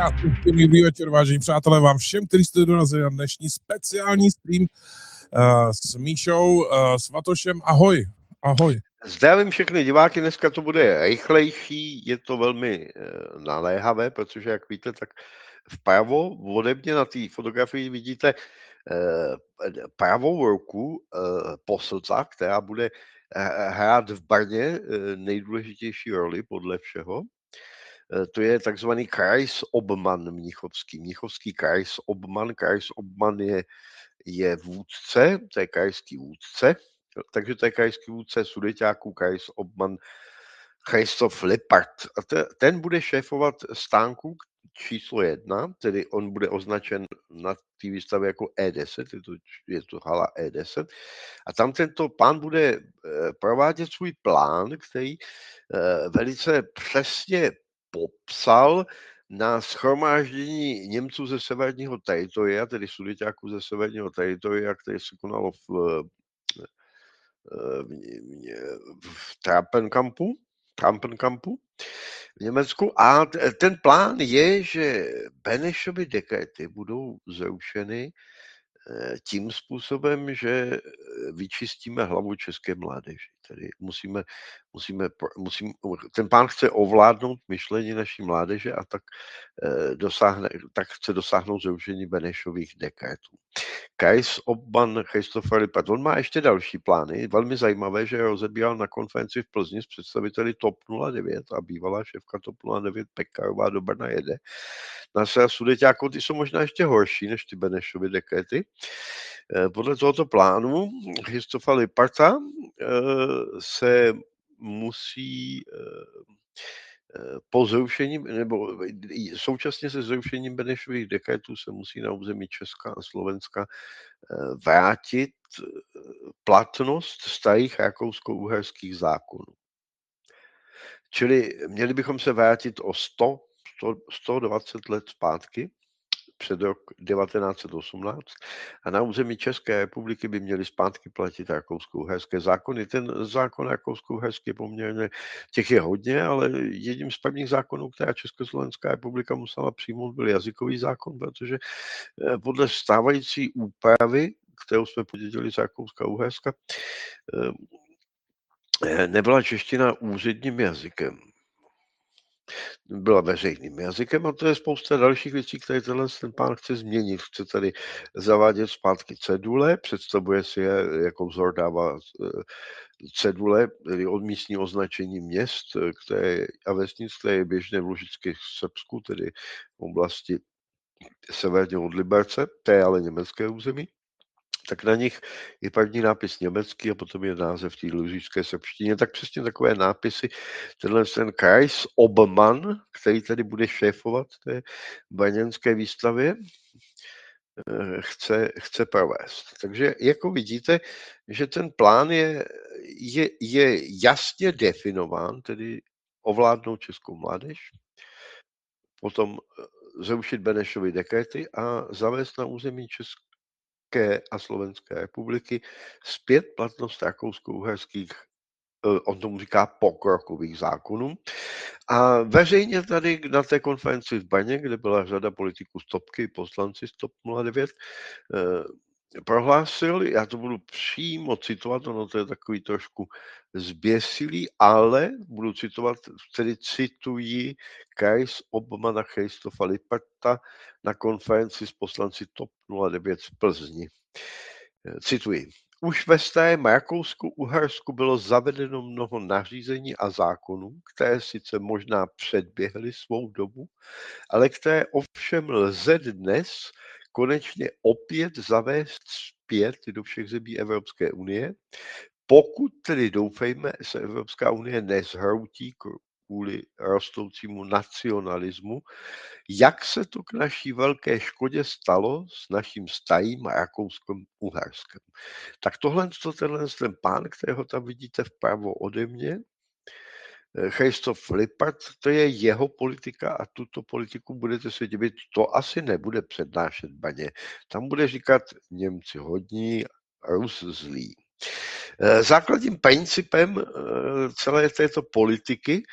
Krásný dobrý večer, vážení přátelé, vám všem, kteří jste dorazili na dnešní speciální stream s Míšou Svatošem. Ahoj, ahoj. Zdravím všechny diváky, dneska to bude rychlejší, je to velmi naléhavé, protože jak víte, tak vpravo ode mě na té fotografii vidíte pravou ruku poslca, která bude hrát v Brně nejdůležitější roli podle všeho. To je takzvaný Kreisobmann mnichovský. Mnichovský Kreisobmann. Kreisobmann je vůdce, to je krajský vůdce, takže to je krajský vůdce Sudeťáků, Kreisobmann Christoph Lippert. A ten bude šéfovat stánku číslo 1, tedy on bude označen na té výstavě jako E10, je to hala E10. A tam tento pán bude provádět svůj plán, který velice přesně popsal na shromáždění Němců ze severního teritoria, tedy Sudeťáků ze severního teritoria, které se konalo v Trappenkampu v Německu. A ten plán je, že Benešovy dekrety budou zrušeny tím způsobem, že vyčistíme hlavu české mládeži. Tedy ten pán chce ovládnout myšlení naší mládeže a tak chce dosáhnout zrušení Benešových dekretů. Kreisobmann Christopher Lippert, on má ještě další plány, velmi zajímavé, že rozebíral na konferenci v Plzni s představiteli TOP 09 a bývalá šéfka TOP 09 Pekarová do Brna jede. Na své Sudeťáků ty jsou možná ještě horší než ty Benešovy dekrety. Podle tohoto plánu Christopha Lipperta se musí po zrušení, nebo současně se zrušením Benešových dekretů se musí na území Česka a Slovenska vrátit platnost starých rakousko-uherských zákonů. Čili měli bychom se vrátit o 120 let zpátky, před rok 1918, a na území České republiky by měly zpátky platit rakousko-uherské zákony. Ten zákon rakousko-uherský poměrně, těch je hodně, ale jedním z prvních zákonů, která Československá republika musela přijmout, byl jazykový zákon, protože podle stávající úpravy, kterou jsme podědili z Rakouska-Uherska, nebyla čeština úředním jazykem. Byla veřejným jazykem a to je spousta dalších věcí, které ten pán chce změnit. Chce tady zavádět zpátky cedule, představuje si je, jako vzor dává cedule, tedy odmístní označení měst a vesnic, které je běžné v Lužické Srbsku, tedy v oblasti severně od Liberce, to je ale německé území. Tak na nich je první nápis německý a potom je název té lužické srbštině. Tak přesně takové nápisy ten Kreisobmann, který tady bude šéfovat té brněnské výstavě, chce provést. Takže jako vidíte, že ten plán je jasně definován, tedy ovládnout českou mládež, potom zrušit Benešovy dekrety a zavést na území České a Slovenské republiky zpět platnost rakousko-uherských, on tomu říká pokrokových zákonů. A veřejně tady na té konferenci v Brně, kde byla řada politiků z topky, poslanci z TOP 09, prohlásil, já to budu přímo citovat, ono to je takový trošku zběsilý, ale budu citovat, tedy cituji Kreisobmanna Christopha Lipperta na konferenci s poslanci TOP 09 v Plzni. Cituji. Už ve starém Rakousku-Uhersku bylo zavedeno mnoho nařízení a zákonů, které sice možná předběhly svou dobu, ale které ovšem lze dnes konečně opět zavést zpět do všech zemí Evropské unie, pokud tedy doufejme, se Evropská unie nezhroutí kvůli rostoucímu nacionalismu, jak se to k naší velké škodě stalo s naším starým Rakouskem-Uherskem. Tak tenhle ten pán, kterého tam vidíte vpravo ode mě, Christoph Lippert, to je jeho politika a tuto politiku budete se divit, to asi nebude přednášet Baně. Tam bude říkat Němci hodní, Rus zlý. Základním principem celé této politiky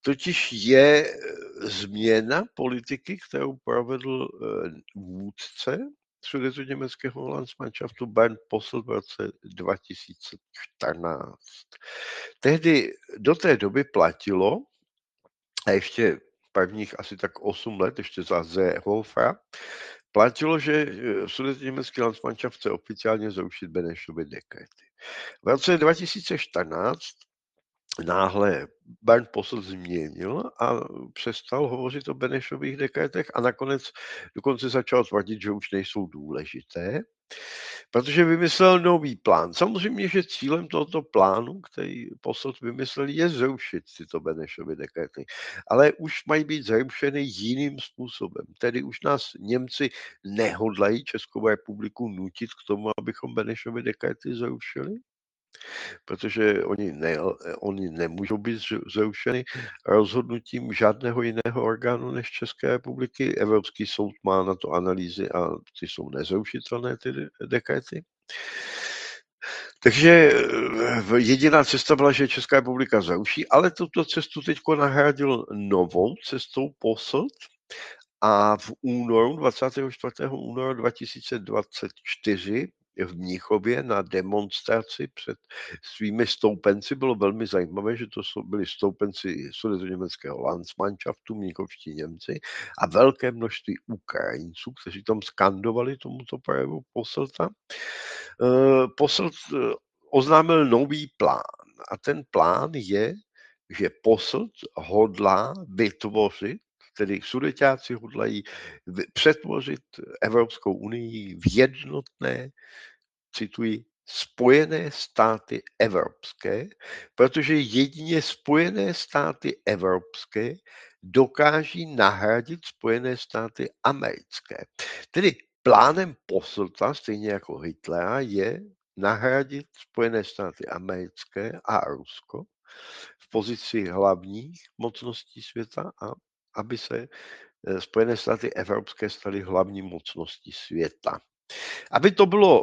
totiž je změna politiky, kterou provedl vůdce sudetoněmeckého Landsmannschaftu Bernd Posselt v roce 2014. Tehdy do té doby platilo, a ještě prvních asi tak 8 let, ještě za Seehofera, platilo, že sudetoněmecký Landsmannschaft chce oficiálně zrušit Benešovy dekrety. V roce 2014 náhle Bernd Posselt změnil a přestal hovořit o Benešových dekretech a nakonec dokonce začal tvrdit, že už nejsou důležité, protože vymyslel nový plán. Samozřejmě, že cílem tohoto plánu, který Posselt vymyslel, je zrušit tyto Benešovy dekrety, ale už mají být zrušeny jiným způsobem. Tedy už nás Němci nehodlají Českou republiku nutit k tomu, abychom Benešovy dekrety zrušili, protože oni nemůžou být zrušeny rozhodnutím žádného jiného orgánu než České republiky. Evropský soud má na to analýzy a ty jsou nezrušitelné, ty dekrety. Takže jediná cesta byla, že Česká republika zruší, ale tuto cestu teď nahradil novou cestou Posselt a v únoru, 24. února 2024 v Mnichově na demonstraci před svými stoupenci. Bylo velmi zajímavé, že to byli stoupenci sudetoněmeckého Landsmannschaftu, mnichovští Němci a velké množství Ukrajinců, kteří tam skandovali tomuto projevu Posselta. Posselt oznámil nový plán a ten plán je, že Posselt hodlá vytvořit, tedy Sudeťáci hodlají přetvořit Evropskou unii v jednotné, cituji, Spojené státy evropské, protože jedině Spojené státy evropské dokáží nahradit Spojené státy americké. Tedy plánem Posselta, stejně jako Hitlera, je nahradit Spojené státy americké a Rusko v pozici hlavních mocností světa a aby se Spojené státy evropské staly hlavní mocností světa. Aby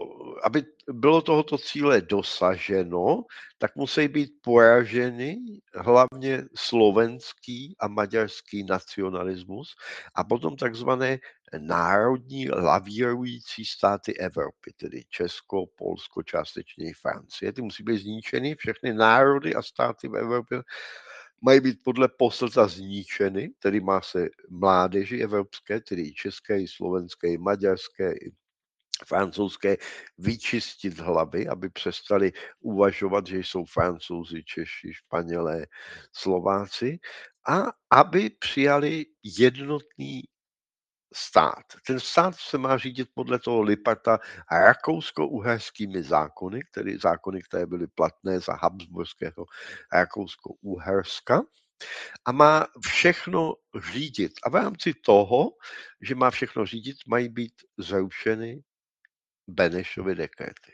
bylo tohoto cíle dosaženo, tak musí být poraženy hlavně slovenský a maďarský nacionalismus a potom takzvané národní lavírující státy Evropy, tedy Česko, Polsko, částečně i Francie. Ty musí být zničeny, všechny národy a státy v Evropě mají být podle Posselta zničeny, tedy má se mládeži evropské, tedy i české, i slovenské, i maďarské, i francouzské vyčistit hlavy, aby přestali uvažovat, že jsou Francouzi, Češi, Španělé, Slováci a aby přijali jednotný stát. Ten stát se má řídit podle toho Liparta rakousko-uherskými zákony, které byly platné za Habsburského Rakousko-Uherska a má všechno řídit. A v rámci toho, že má všechno řídit, mají být zrušeny Benešovy dekrety.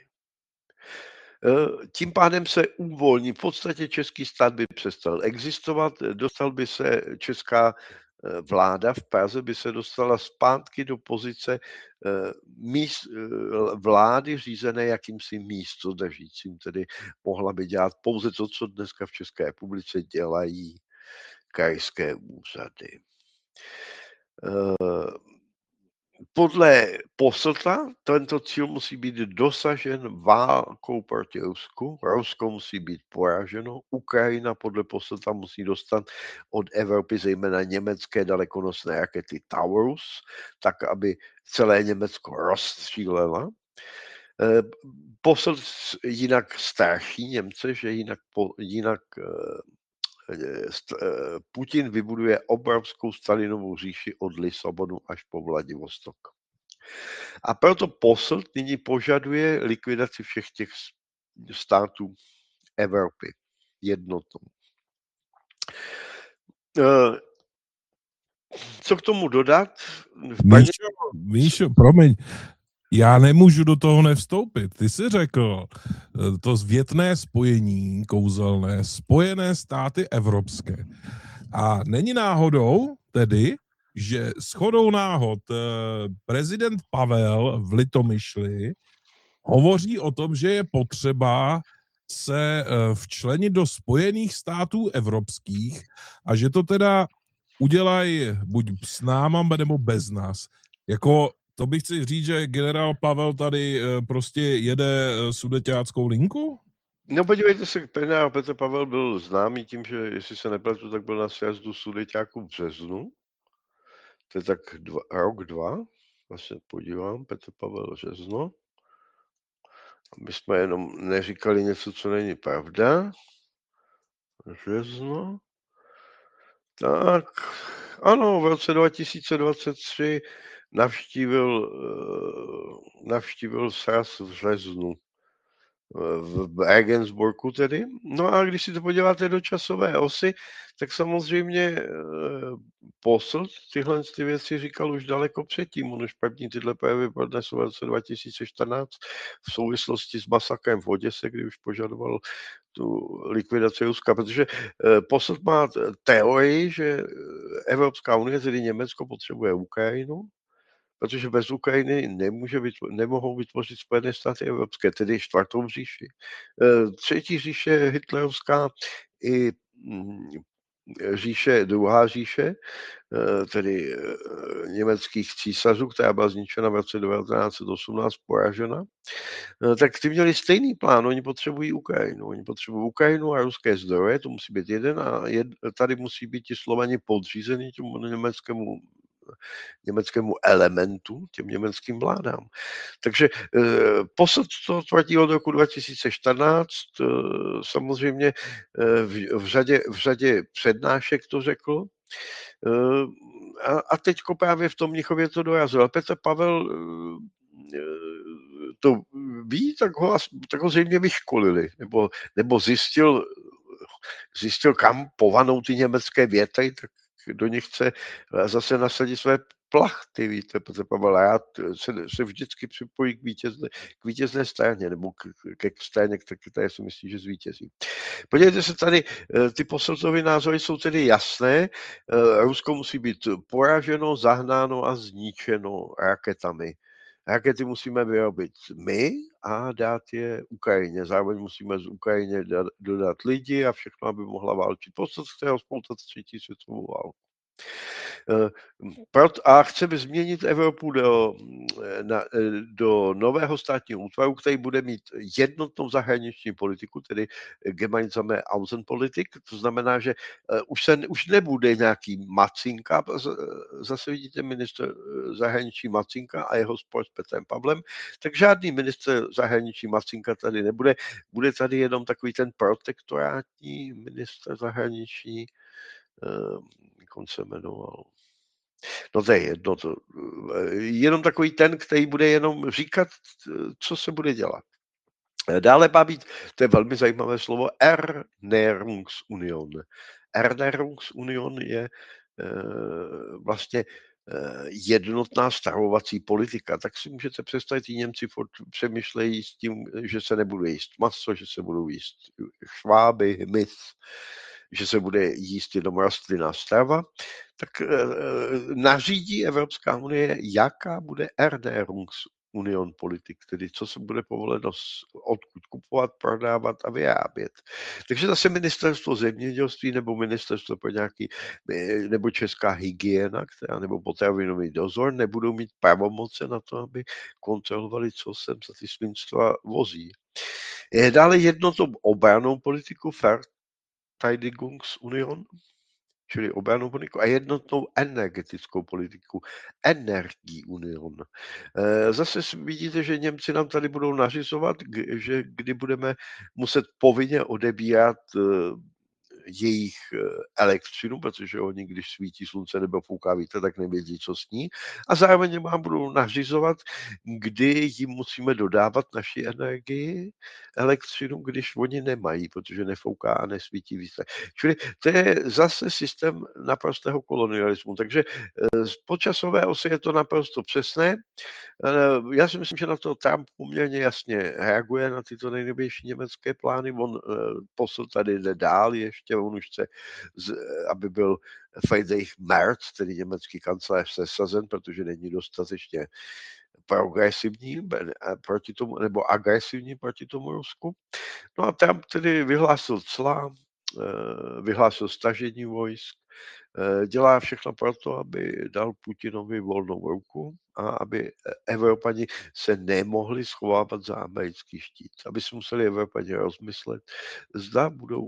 Tím pádem se uvolní, v podstatě český stát by přestal existovat, dostal by se česká vláda v Praze, by se dostala zpátky do pozice vlády řízené jakýmsi místodržícím, tedy mohla by dělat pouze to, co dneska v České republice dělají krajské úřady. Podle Posselta tento cíl musí být dosažen válkou proti Rusku. Rusko musí být poraženo. Ukrajina podle Posselta musí dostat od Evropy zejména německé dalekonosné rakety Taurus, tak aby celé Německo rozstřílela. Posselt jinak straší Němce, že jinak Putin vybuduje obrovskou Stalinovou říši od Lisabonu až po Vladivostok. A proto Posselt nyní požaduje likvidaci všech těch států Evropy jednotnou. Co k tomu dodat? Míšo, promiň, já nemůžu do toho nevstoupit. Ty jsi řekl to zvětné spojení kouzelné, Spojené státy evropské. A není náhodou tedy, že shodou náhod prezident Pavel v Litomyšli hovoří o tom, že je potřeba se včlenit do Spojených států evropských a že to teda udělají buď s náma, nebo bez nás. Jako, to bych chci říct, že generál Pavel tady prostě jede sudeťáckou linku? No podívejte se, generál Petr Pavel byl známý tím, že jestli se nepletu, tak byl na sjezdu Sudeťáků v březnu. To je tak rok, dva. Vlastně podívám, Petr Pavel březno. My jsme jenom neříkali něco, co není pravda. Březno. Tak, ano, v roce 2023 navštívil SRAS v březnu. V Regensburgu tedy. No a když si to podíváte do časové osy, tak samozřejmě Posselt tyhle ty věci říkal už daleko předtím. On už první tyhle projevy pronesl v roce 2014 v souvislosti s masakrem v Oděse, kdy už požadoval tu likvidaci Ruska, protože Posselt má teorii, že Evropská unie, tedy Německo, potřebuje Ukrajinu, protože bez Ukrajiny nemohou vytvořit Spojené státy evropské, tedy čtvrtou říši. Třetí říše hitlerovská i druhá říše, tedy německých císařů, která byla zničena v roce 1918, poražena, tak ty měli stejný plán, oni potřebují Ukrajinu. Oni potřebují Ukrajinu a ruské zdroje, to musí být jeden a tady musí být ti Slovani podřízení tomu německému elementu, těm německým vládám. Takže Posselt to tvrdí od roku 2014, samozřejmě v řadě přednášek to řekl, a teďko právě v tom Mnichově to dorazil. A Petr Pavel to ví, tak ho zřejmě vyškolili, nebo zjistil, kam povanou ty německé větry, tak do nich chce zase nasadit své plachty, víte, protože Pavel rád se vždycky připojí k vítězné straně, nebo ke straně, které si myslí, že zvítězí. Podívejte se tady, ty Posseltovy názory jsou tedy jasné. Rusko musí být poraženo, zahnáno a zničeno raketami. Rakety musíme vyrobit my a dát je Ukrajině. Zároveň musíme z Ukrajině dodat lidi a všechno, aby mohla válčit. Posselt chce rozpoutat třetí světovou válku. A chceme změnit Evropu do nového státního útvaru, který bude mít jednotnou zahraniční politiku, tedy gemeinsame Außenpolitik. To znamená, že už nebude nějaký Macinka, zase vidíte ministr zahraničí Macinka a jeho spor s Petrem Pavlem, tak žádný ministr zahraničí Macinka tady nebude. Bude tady jenom takový ten protektorátní ministr zahraničí, jak on se jmenoval. No to je jedno, jenom takový ten, který bude jenom říkat, co se bude dělat. Dále má být, to je velmi zajímavé slovo, Ernährungsunion. Ernährungsunion je vlastně jednotná stravovací politika, tak si můžete představit, i Němci přemýšlejí s tím, že se nebude jíst maso, že se budou jíst šváby, hmyz, že se bude jíst jenom rostlinná strava, tak nařídí Evropská unie, jaká bude Ernährungsunion politik, tedy co se bude povoleno odkud kupovat, prodávat a vyrábět. Takže zase ministerstvo zemědělství nebo ministerstvo pro nebo česká hygiena, nebo potravinový dozor nebudou mít pravomoce na to, aby kontrolovali, co sem za ty svinstva vozí. Dále jednotnou obrannou politiku Verteidigungsunion, čili obrannou politiku a jednotnou energetickou politiku, Energieunion. Zase vidíte, že Němci nám tady budou nařizovat, že kdy budeme muset povinně odebírat jejich elektřinu, protože oni, když svítí slunce nebo fouká vítr, tak nevědí, co s ní. A zároveň vám budou nařizovat, kdy jim musíme dodávat naši energii, elektřinu, když oni nemají, protože nefouká a nesvítí vítr. Čili to je zase systém naprostého kolonialismu. Takže z počasové osy je to naprosto přesné. Já si myslím, že na to Trump poměrně jasně reaguje na tyto nejnovější německé plány. On Posselt tady jde dál ještě, on už chce, aby byl Friedrich Merz, tedy německý kancléř, sesazen, protože není dostatečně progresivní proti tomu, nebo agresivní proti tomu Rusku. No a Trump tedy vyhlásil cla, vyhlásil stažení vojsk, dělá všechno proto, aby dal Putinovi volnou ruku a aby Evropani se nemohli schovávat za americký štít. Aby si museli Evropani rozmyslet, zda budou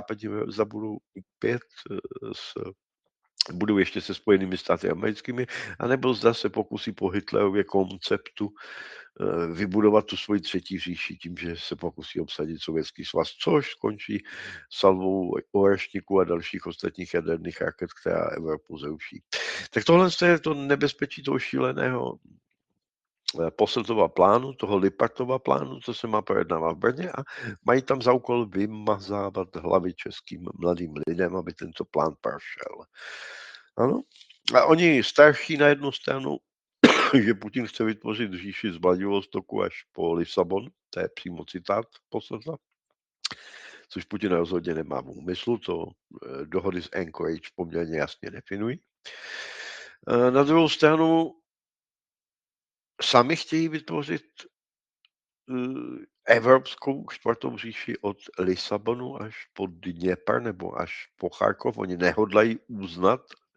opět budou ještě se Spojenými státy americkými, anebo zda se pokusí po Hitlerově konceptu vybudovat tu svoji třetí říši tím, že se pokusí obsadit Sovětský svaz, což skončí salvou Orešniku a dalších ostatních jaderných raket, která Evropu zruší. Tak tohle je to nebezpečí toho šíleného Posseltova plánu, toho Lipartova plánu, co se má projednávat v Brně a mají tam za úkol vymazávat hlavy českým mladým lidem, aby tento plán prošel. Ano? A oni starší na jednu stranu, že Putin chce vytvořit říši z Vladivostoku až po Lisabon, to je přímo citát Posselta, což Putin rozhodně nemá v úmyslu, to dohody z Anchorage poměrně jasně definují. Na druhou stranu sami chtějí vytvořit Evropskou čtvrtou říši od Lisabonu až po Dněpr nebo až po Charkov. Oni nehodlají uznat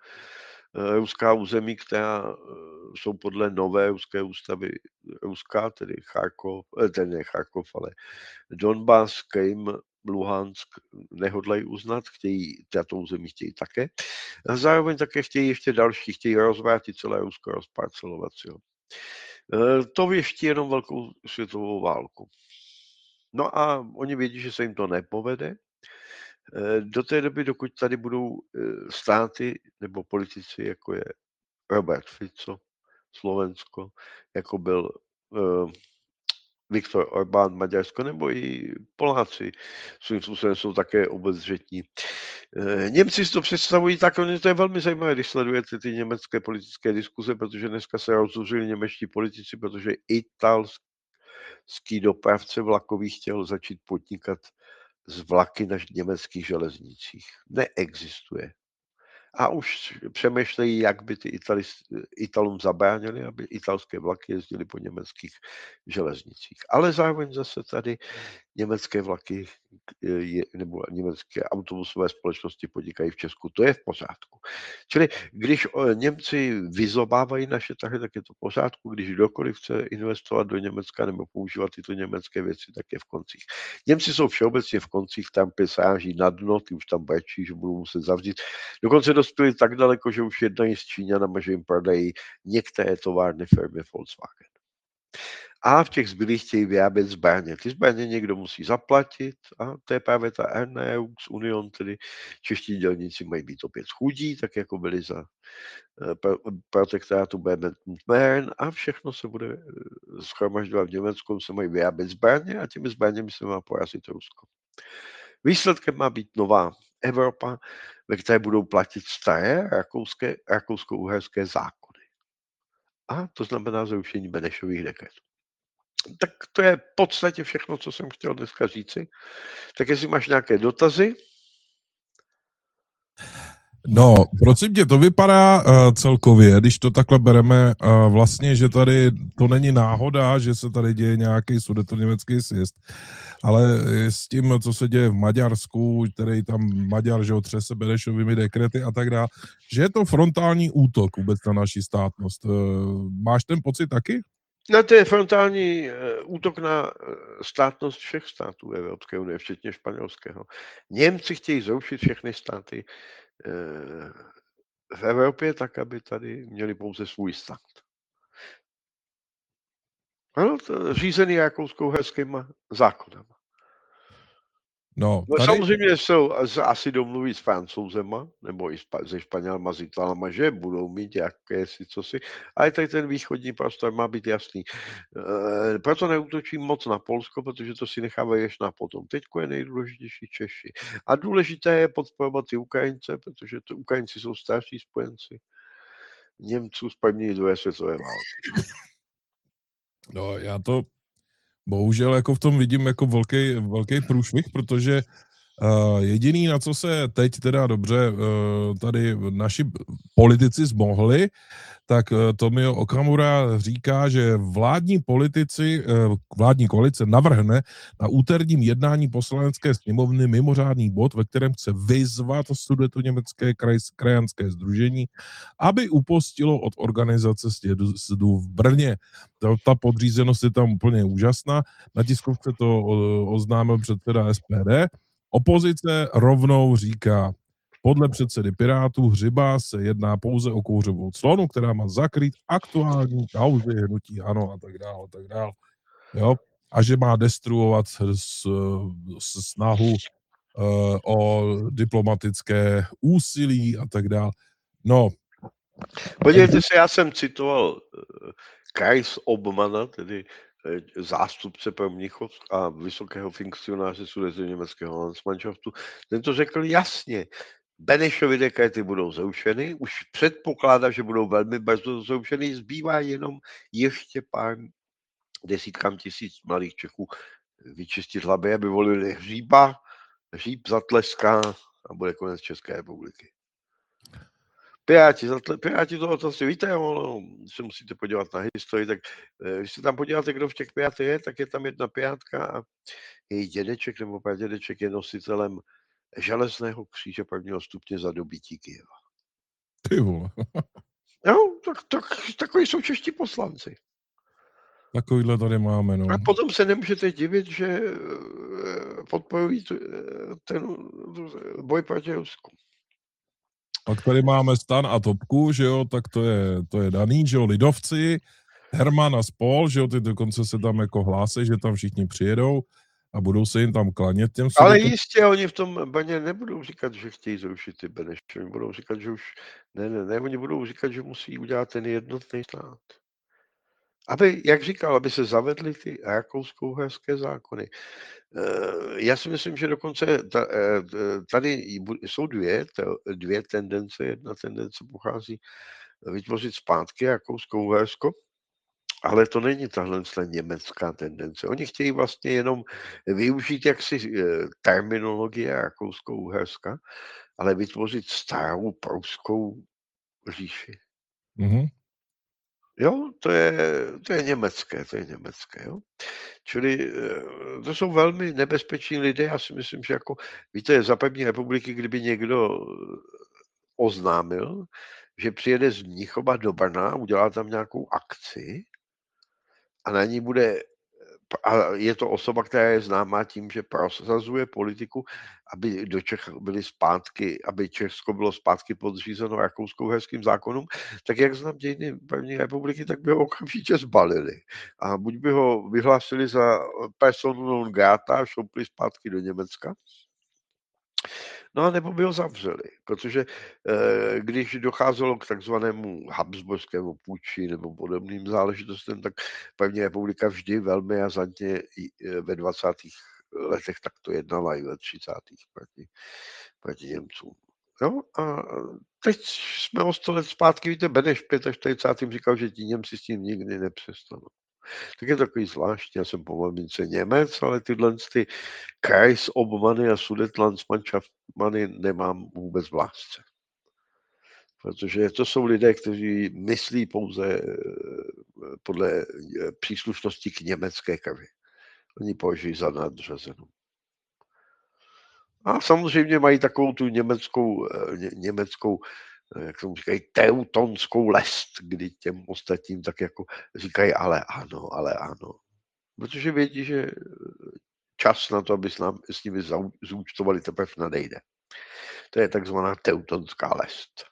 ruská území, která jsou podle nové ruské ústavy ruská, tedy Charkov, ne Charkov, ale Donbas, Krym, Luhansk nehodlají uznat, tato území chtějí také. A zároveň také chtějí rozvrátit celé Rusko, rozparcelovat si ho. To věští jenom velkou světovou válku. No a oni vědí, že se jim to nepovede. Do té doby, dokud tady budou státy nebo politici, jako je Robert Fico, Slovensko, jako byl Viktor Orbán, Maďarsko, nebo i Poláci svým způsobem jsou také obezřetní. Němci si to představují tak, to je velmi zajímavé, když sledujete ty německé politické diskuze, protože dneska se rozzuřili němečtí politici, protože italský dopravce vlakový chtěl začít podnikat z vlaky na německých železnicích. Neexistuje. A už přemýšlejí, jak by ty Italům zabránili, aby italské vlaky jezdily po německých železnicích. Ale zároveň zase tady německé vlaky nebo německé autobusové společnosti podnikají v Česku. To je v pořádku. Čili když Němci vyzobávají naše trhy, tak je to v pořádku. Když kdokoliv chce investovat do Německa nebo používat tyto německé věci, tak je v koncích. Němci jsou všeobecně v koncích, tam sráží na dno, ty už tam brečí, že budou muset zavřít. Dokonce dospěli tak daleko, že už jednají s Číňanama, že jim prodají některé továrny firmy Volkswagen. A v těch zbylých chtějí vyrábět zbraně. Ty zbraně někdo musí zaplatit a to je právě ta Erneux Union, tedy čeští dělníci mají být opět chudí, tak jako byli za protektorátu Bernard a všechno se bude schromažďovat v Německu, se mají vyrábět zbraně a těmi zbraněmi se má porazit Rusko. Výsledkem má být nová Evropa, ve které budou platit staré rakousko-uherské zákony. A to znamená zrušení Benešových dekretů. Tak to je v podstatě všechno, co jsem chtěl dneska říci. Tak jestli máš nějaké dotazy? No, prosím tě, to vypadá celkově, když to takhle bereme, vlastně, že tady to není náhoda, že se tady děje nějaký sudetoněmecký sjezd, ale s tím, co se děje v Maďarsku, který tam Maďar, že ho třese Benešovými dekrety a tak dále, že je to frontální útok vůbec na naši státnost. Máš ten pocit taky? No, to je frontální útok na státnost všech států Evropské unie, včetně španělského. Němci chtějí zrušit všechny státy v Evropě tak, aby tady měli pouze svůj stát. Ano, to řízený rakousko-uherskýma zákonama. No, tady... Samozřejmě jsou asi domluví s Francouzema, nebo i se Španělama, s Italama, že budou mít jakési cosi, ale tady ten východní prostor má být jasný. Proto neútočím moc na Polsko, protože to si nechávají ještě na potom. Teďko je nejdůležitější Češi. A důležité je podporovat ty Ukrajince, protože to Ukrajinci jsou starší spojenci Němců z první a druhé světové války. No, já to bohužel jako v tom vidím jako velký průšvih, protože Jediný, na co se teď teda dobře tady naši politici zmohli, tak Tomio Okamura říká, že vládní politici, vládní koalice navrhne na úterním jednání poslanecké sněmovny mimořádný bod, ve kterém chce vyzvat Sudetoněmecké krajanské sdružení, aby upustilo od organizace sjezdu v Brně. Ta podřízenost je tam úplně úžasná. Na tiskovce to oznámil předseda SPD. Opozice rovnou říká, podle předsedy Pirátů Hřiba se jedná pouze o kouřovou clonu, která má zakrýt aktuální kauzy hnutí ANO a tak dále, a tak dále. Jo? A že má destruovat snahu o diplomatické úsilí a tak dále. No. Podívejte se, já jsem citoval Kais Obmana, tedy zástupce pro Mnichov a vysokého funkcionáře sudetoněmeckého Landsmannschaftu. Ten to řekl jasně. Benešovy dekrety budou zrušeny, už předpokládá, že budou velmi brzo zrušeny, zbývá jenom ještě pár desítkám tisíc mladých Čechů vyčistit hlavy, aby volili Hříba, Hříb zatleská a bude konec České republiky. Piráti to asi víte, se musíte podívat na historii, tak když se tam podíváte, kdo v těch Pirátech je, tak je tam jedna Pirátka a její dědeček nebo pradědeček je nositelem železného kříže prvního stupně za dobytí Kyjeva. Ty vole. No, takový jsou čeští poslanci. Takovýhle tady máme, no. A potom se nemůžete divit, že podporují ten boj proti Rusku. Pak tady máme Stan a Topku, že jo, tak to je daný, že jo, lidovci, Herman a spol, že jo, ty dokonce se tam jako hlásí, že tam všichni přijedou a budou se jim tam klanět těm Ale jistě oni v tom Brně nebudou říkat, že chtějí zrušit ty Benešovy, oni budou říkat, že už ne, oni budou říkat, že musí udělat ten jednotný stát. Aby, jak říkal, aby se zavedly ty rakousko-uherské zákony. Já si myslím, že dokonce tady jsou dvě tendence. Jedna tendence pochází vytvořit zpátky Rakousko-Uhersko, ale to není tahle německá tendence. Oni chtějí vlastně jenom využít jaksi terminologie Rakousko-Uherska, ale vytvořit starou pruskou říši. Mm-hmm. Jo, to je německé, jo. Čili to jsou velmi nebezpeční lidé, já si myslím, že jako, víte, za první republiky, kdyby někdo oznámil, že přijede z Mnichova do Brna, udělá tam nějakou akci a na ní bude, a je to osoba, která je známá tím, že prosazuje politiku, aby do Čech byly zpátky, aby Česko bylo zpátky podřízeno rakousko-uherským zákonům, tak jak znám dějiny první republiky, tak by ho okamžitě zbalili. A buď by ho vyhlásili za personu non grata a šoupli zpátky do Německa, no a nebo by ho zavřeli, protože když docházelo k takzvanému habsburskému puči nebo podobným záležitostem, tak první republika vždy velmi razantně ve 20. letech takto jednala i ve 30. proti Němcům. Jo? A teď jsme o 100 let zpátky, víte, Beneš v 45. říkal, že ti Němci s tím nikdy nepřestanou. Tak je takový zvláštní, já jsem po mamince Němec, ale tyhle ty Kreisobmany a Sudetenlandsmannschafty nemám vůbec v lásce. Protože to jsou lidé, kteří myslí pouze podle příslušnosti k německé krvi. Oni považují za nadřazenou. A samozřejmě mají takovou tu německou jak tomu říkají, teutonskou lest, kdy těm ostatním tak jako říkají ale ano. Protože vědí, že čas na to, aby s nimi zúčtovali, teprve nadejde. To je takzvaná teutonská lest.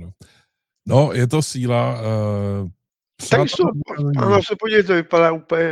No, je to síla. Tak se podívejte, vypadá úplně